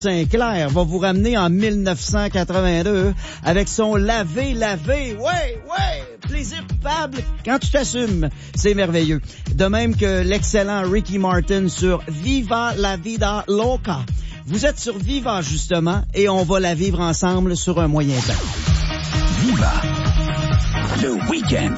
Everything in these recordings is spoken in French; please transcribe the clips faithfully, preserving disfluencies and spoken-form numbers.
Sinclair va vous ramener en mille neuf cent quatre-vingt-deux avec son lavé, lavé, ouais, ouais, plaisir coupable quand tu t'assumes. C'est merveilleux. De même que l'excellent Ricky Martin sur Viva la Vida Loca. Vous êtes sur Viva, justement, et on va la vivre ensemble sur un moyen temps. Viva, le week-end.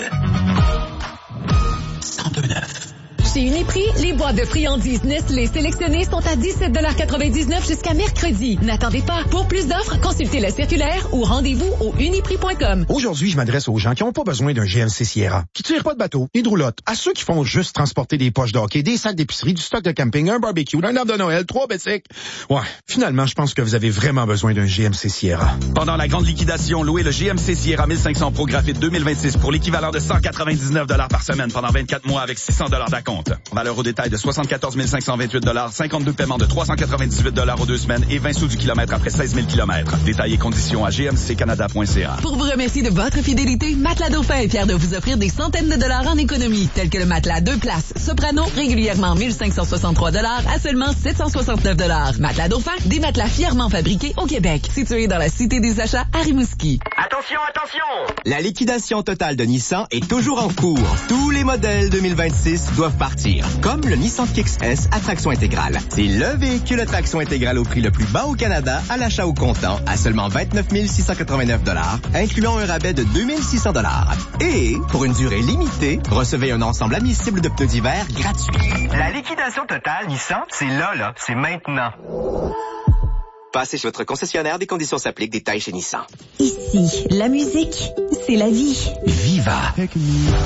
cent deux neuf. Chez Uniprix, les boîtes de friandises Nestlé sélectionnées sont à dix-sept quatre-vingt-dix-neuf jusqu'à mercredi. N'attendez pas. Pour plus d'offres, consultez la circulaire ou rendez-vous au uniprix point com. Aujourd'hui, je m'adresse aux gens qui n'ont pas besoin d'un G M C Sierra, qui tirent pas de bateau, ni de roulotte, à ceux qui font juste transporter des poches de hockey, des sacs d'épicerie, du stock de camping, un barbecue, un arbre de Noël, trois bicycles. Ouais, finalement, je pense que vous avez vraiment besoin d'un G M C Sierra. Pendant la grande liquidation, louez le G M C Sierra mille cinq cents Pro Graphite deux mille vingt-six pour l'équivalent de cent quatre-vingt-dix-neuf dollars par semaine pendant vingt-quatre mois avec six cents dollars d'acompte. Valeur au détail de soixante-quatorze mille cinq cent vingt-huit dollars, cinquante-deux paiements de trois cent quatre-vingt-dix-huit dollars aux deux semaines et vingt sous du kilomètre après seize mille kilomètres. Détails et conditions à g m c canada point c a. Pour vous remercier de votre fidélité, Matelas Dauphin est fier de vous offrir des centaines de dollars en économie, tels que le matelas deux places Soprano, régulièrement mille cinq cent soixante-trois dollars à seulement sept cent soixante-neuf dollars. Matelas Dauphin, des matelas fièrement fabriqués au Québec, situé dans la Cité des Achats à Rimouski. Attention, attention! La liquidation totale de Nissan est toujours en cours. Tous les modèles deux mille vingt-six doivent partir, comme le Nissan Kicks S à traction intégrale. C'est le véhicule à traction intégrale au prix le plus bas au Canada à l'achat au comptant à seulement vingt-neuf mille six cent quatre-vingt-neuf dollars, incluant un rabais de deux mille six cents dollars. Et, pour une durée limitée, recevez un ensemble admissible de pneus d'hiver gratuit. La liquidation totale Nissan, c'est là, là. C'est maintenant. Passez chez votre concessionnaire, des conditions s'appliquent, détails chez Nissan. Ici, la musique, c'est la vie. Viva.